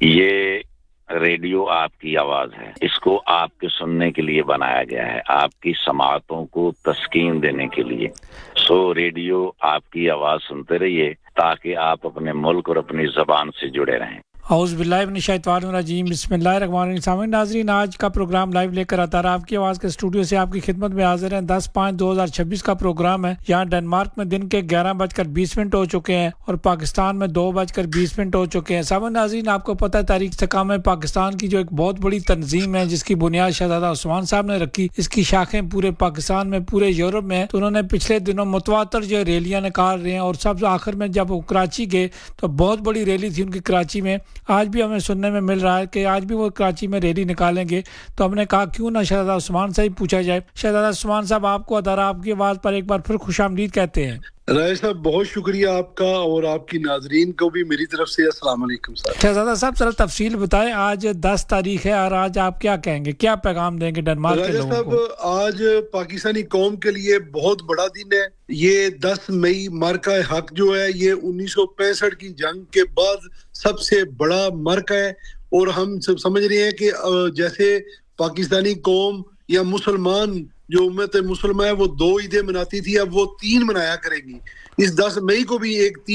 یہ ریڈیو آپ کی آواز ہے، اس کو آپ کے سننے کے لیے بنایا گیا ہے، آپ کی سماعتوں کو تسکین دینے کے لیے۔ ریڈیو آپ کی آواز سنتے رہیے تاکہ آپ اپنے ملک اور اپنی زبان سے جڑے رہیں۔ اعوذ باللہ من الشیطان الرجیم، بسم اللہ الرحمن الرحیم۔ سامعین ناظرین، آج کا پروگرام لائیو لے کر آتا رہا آپ کی آواز کے اسٹوڈیو سے آپ کی خدمت میں حاضر ہیں۔ 10/5/2026 کا پروگرام ہے۔ یہاں ڈنمارک میں دن کے 11:20 ہو چکے ہیں اور پاکستان میں 2:20 ہو چکے ہیں۔ سامعین ناظرین، آپ کو پتہ ہے تاریخ استحکام میں پاکستان کی جو ایک بہت بڑی تنظیم ہے جس کی بنیاد شہزادہ عثمان صاحب نے رکھی، اس کی شاخیں پورے پاکستان میں، پورے یورپ میں، تو انہوں نے پچھلے دنوں متواتر جو ریلیاں نکال رہے ہیں اور سب آخر میں جب وہ کراچی گئے تو بہت بڑی ریلی تھی ان کی کراچی میں۔ آج بھی ہمیں سننے میں مل رہا ہے کہ آج بھی وہ کراچی میں ریلی نکالیں گے، تو ہم نے کہا کیوں نہ شہزادہ عثمان سے ہی پوچھا جائے۔ شہزادہ عثمان صاحب، آپ کو ادارہ آپ کی آواز پر ایک بار پھر خوش آمدید کہتے ہیں۔ رائے صاحب، بہت شکریہ آپ کا، اور آپ کی ناظرین کو بھی میری طرف سے السلام علیکم صاحب۔ شہزادہ صاحب ذرا تفصیل بتائیں، آج 10 تاریخ ہے اور آج آپ کیا کہیں گے، کیا پیغام دیں گے ڈنمارک کے لوگوں کو؟ آج پاکستانی قوم کے لیے بہت بڑا دن ہے۔ یہ 10 مئی مرکہ حق جو ہے، یہ 1965 کی جنگ کے بعد سب سے بڑا مرکہ ہے، اور ہم سب سمجھ رہے ہیں کہ جیسے پاکستانی قوم یا مسلمان جو امت مسلمہ ہے وہ 2 عیدیں مناتی تھی، اب وہ 3 منایا کریں گی۔ اس 10 مئی کو بھی ایک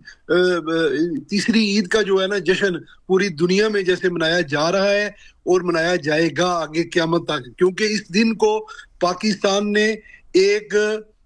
تیسری عید کا جو ہے نا جشن پوری دنیا میں جیسے منایا جا رہا ہے اور منایا جائے گا آگے قیامت تک، کیونکہ اس دن کو پاکستان نے ایک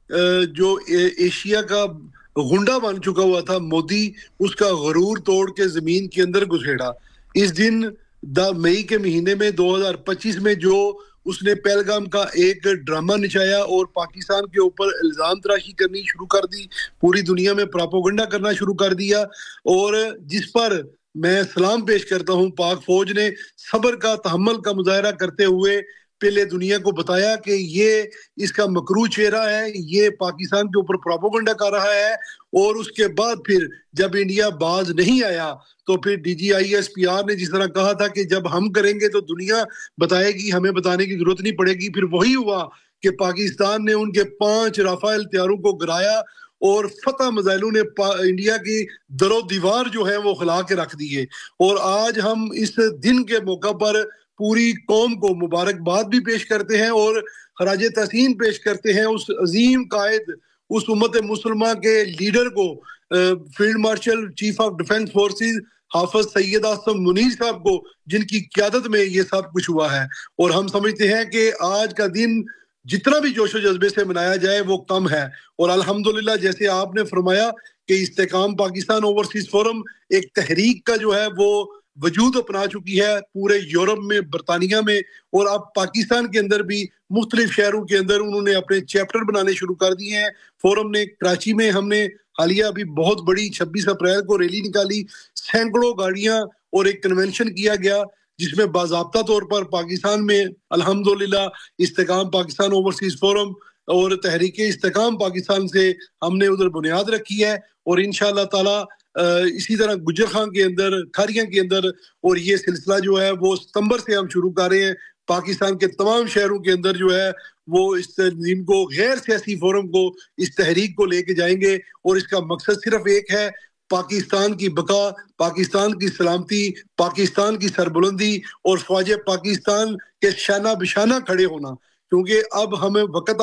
جو ایشیا کا غنڈہ بن چکا ہوا تھا مودی، اس کا غرور توڑ کے زمین کے اندر گھسیڑا۔ اس دن مئی کے مہینے میں 2025 میں جو اس نے پہلگام کا ایک ڈرامہ نچایا اور پاکستان کے اوپر الزام تراشی کرنی شروع کر دی، پوری دنیا میں پراپوگنڈا کرنا شروع کر دیا، اور جس پر میں سلام پیش کرتا ہوں، پاک فوج نے صبر کا، تحمل کا مظاہرہ کرتے ہوئے پہلے دنیا کو بتایا کہ یہ اس کا مکروہ چہرہ ہے، یہ پاکستان کے اوپر پراپوگنڈا کر رہا ہے، اور اس کے بعد پھر جب انڈیا باز نہیں آیا تو پھر DGISPR نے جس طرح کہا تھا کہ جب ہم کریں گے تو دنیا بتائے گی، ہمیں بتانے کی ضرورت نہیں پڑے گی، پھر وہی ہوا کہ پاکستان نے ان کے 5 رافائل طیاروں کو گرایا اور فتح میزائلوں نے انڈیا کی در و دیوار جو ہے وہ خلا کے رکھ دیے۔ اور آج ہم اس دن کے موقع پر پوری قوم کو مبارکباد بھی پیش کرتے ہیں اور خراج تحسین پیش کرتے ہیں اس عظیم قائد، اس امت مسلمہ کے لیڈر کو، field marshal chief of defence forces حافظ سید اعظم منیر صاحب کو، جن کی قیادت میں یہ سب کچھ ہوا ہے۔ اور ہم سمجھتے ہیں کہ آج کا دن جتنا بھی جوش و جذبے سے منایا جائے وہ کم ہے، اور الحمدللہ جیسے آپ نے فرمایا کہ استحکام پاکستان اوورسیز فورم ایک تحریک کا جو ہے وہ وجود اپنا چکی ہے پورے یورپ میں، برطانیہ میں، اور اب پاکستان کے اندر بھی مختلف شہروں کے اندر انہوں نے اپنے چیپٹر بنانے شروع کر دیے ہیں۔ فورم نے کراچی میں، ہم نے حالیہ ابھی بہت بڑی 26 اپریل کو ریلی نکالی، سینکڑوں گاڑیاں اور ایک کنونشن کیا گیا جس میں باضابطہ طور پر پاکستان میں الحمدللہ استحکام پاکستان اوورسیز فورم اور تحریک استحکام پاکستان سے ہم نے ادھر بنیاد رکھی ہے، اور انشاءاللہ تعالی اسی طرح گجر خان کے اندر، کھاریاں کے اندر، اور یہ سلسلہ جو ہے وہ ستمبر سے ہم شروع کر رہے ہیں۔ پاکستان کے تمام شہروں کے اندر جو ہے وہ اس تنظیم کو، غیر سیاسی فورم کو، اس تحریک کو لے کے جائیں گے، اور اس کا مقصد صرف ایک ہے، پاکستان کی بقا، پاکستان کی سلامتی، پاکستان کی سربلندی اور فوج پاکستان کے شانہ بشانہ کھڑے ہونا، کیونکہ اب ہمیں وقت